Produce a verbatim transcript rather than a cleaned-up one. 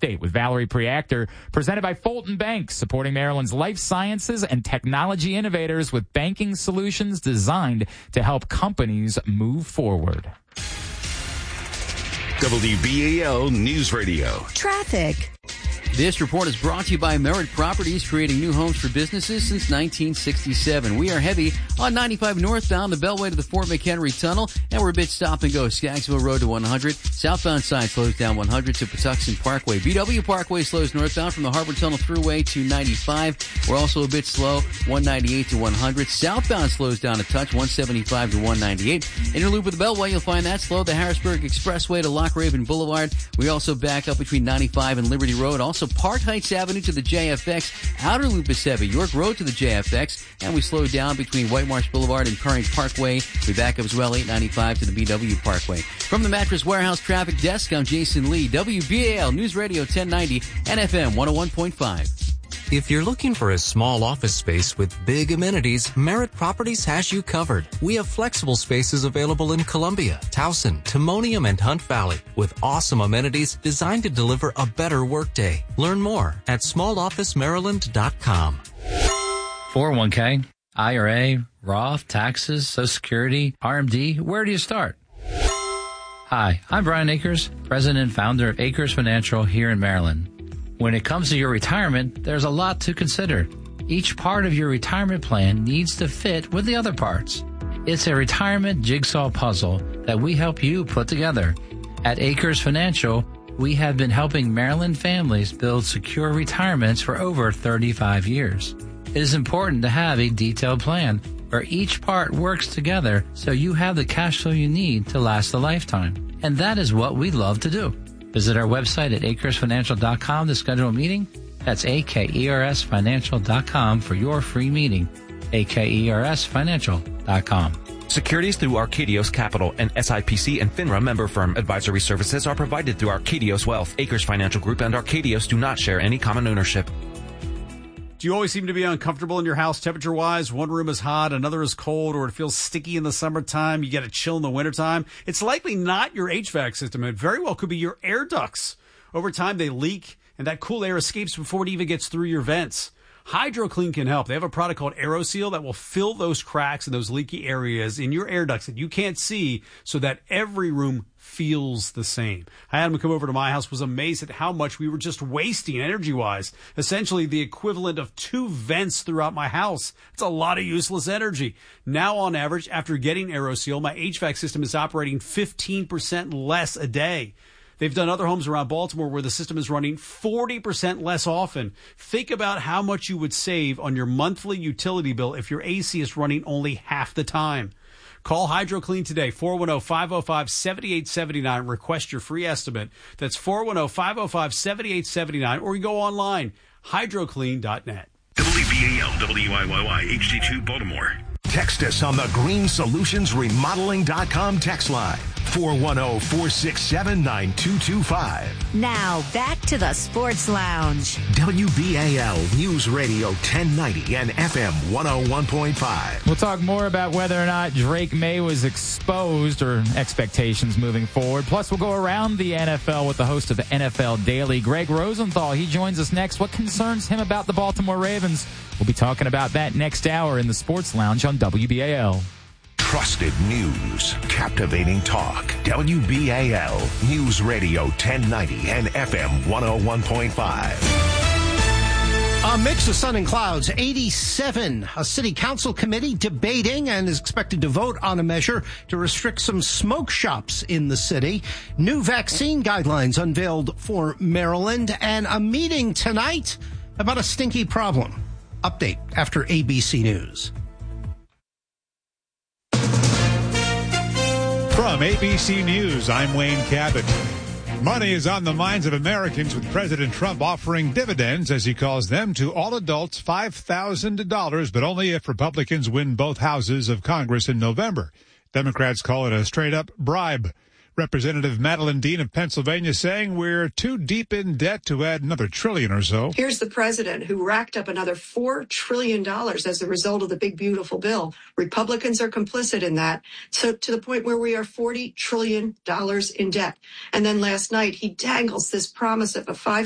Update with Valerie Preactor, presented by Fulton Bank, supporting Maryland's life sciences and technology innovators with banking solutions designed to help companies move forward. W B A L News Radio. Traffic. This report is brought to you by Merritt Properties, creating new homes for businesses since nineteen sixty-seven. We are heavy on ninety-five northbound, the Beltway to the Fort McHenry Tunnel, and we're a bit stop and go. Skaggsville Road to one hundred. Southbound side slows down one hundred to Patuxent Parkway. B W Parkway slows northbound from the Harbor Tunnel Thruway to ninety-five. We're also a bit slow, one ninety-eight to one hundred. Southbound slows down a touch, one seventy-five to one ninety-eight. Inner loop of the Beltway, you'll find that slow. The Harrisburg Expressway to Lock Raven Boulevard. We also back up between ninety-five and Liberty Road. Also Park Heights Avenue to the J F X. Outer loop is heavy. York Road to the J F X. And we slow down between White Marsh Boulevard and Current Parkway. We back up as well, eight ninety-five to the B W Parkway. From the Mattress Warehouse Traffic Desk, I'm Jason Lee. W B A L News Radio ten ninety and F M one oh one point five. If you're looking for a small office space with big amenities, Merritt Properties has you covered. We have flexible spaces available in Columbia, Towson, Timonium, and Hunt Valley with awesome amenities designed to deliver a better workday. Learn more at small office maryland dot com. four oh one k, I R A, Roth, taxes, Social Security, R M D. Where do you start? Hi, I'm Brian Akers, president and founder of Akers Financial here in Maryland. When it comes to your retirement, there's a lot to consider. Each part of your retirement plan needs to fit with the other parts. It's a retirement jigsaw puzzle that we help you put together. At Akers Financial, we have been helping Maryland families build secure retirements for over thirty-five years. It is important to have a detailed plan where each part works together so you have the cash flow you need to last a lifetime. And that is what we love to do. Visit our website at akers financial dot com to schedule a meeting. That's A K E R S financial dot com for your free meeting. A K E R S financial dot com. Securities through Arcadios Capital, an S I P C and FINRA member firm. Advisory services are provided through Arcadios Wealth. Akers Financial Group and Arcadios do not share any common ownership. Do you always seem to be uncomfortable in your house temperature-wise? One room is hot, another is cold, or it feels sticky in the summertime, you get a chill in the wintertime? It's likely not your H V A C system. It very well could be your air ducts. Over time, they leak, and that cool air escapes before it even gets through your vents. HydroClean can help. They have a product called AeroSeal that will fill those cracks and those leaky areas in your air ducts that you can't see so that every room feels the same. I had him come over to my house, was amazed at how much we were just wasting energy-wise. Essentially the equivalent of two vents throughout my house. It's a lot of useless energy. Now, on average, after getting AeroSeal, my H V A C system is operating fifteen percent less a day. They've done other homes around Baltimore where the system is running forty percent less often. Think about how much you would save on your monthly utility bill if your A C is running only half the time. Call HydroClean today, four one zero, five zero five, seven eight seven nine. Request your free estimate. That's four one zero, five zero five, seven eight seven nine. Or you go online, hydro clean dot net. W B A L, W I Y Y, H D two Baltimore. Text us on the green solutions remodeling dot com text line, four one zero, four six seven, nine two two five. Now, back to the Sports Lounge. W B A L News Radio ten ninety and F M one oh one point five. We'll talk more about whether or not Drake May was exposed or expectations moving forward. Plus, we'll go around the N F L with the host of the N F L Daily, Greg Rosenthal. He joins us next. What concerns him about the Baltimore Ravens? We'll be talking about that next hour in the Sports Lounge on W B A L. Trusted news, captivating talk. W B A L News Radio ten ninety and F M one oh one point five. A mix of sun and clouds, eighty-seven. A city council committee debating and is expected to vote on a measure to restrict some smoke shops in the city. New vaccine guidelines unveiled for Maryland, and a meeting tonight about a stinky problem. Update after A B C News. From A B C News, I'm Wayne Cabot. Money is on the minds of Americans with President Trump offering dividends, as he calls them, to all adults five thousand dollars, but only if Republicans win both houses of Congress in November. Democrats call it a straight-up bribe. Representative Madeline Dean of Pennsylvania saying we're too deep in debt to add another trillion or so. Here's the president who racked up another four trillion dollars as a result of the big, beautiful bill. Republicans are complicit in that. So to the point where we are forty trillion dollars in debt. And then last night, he dangles this promise of a five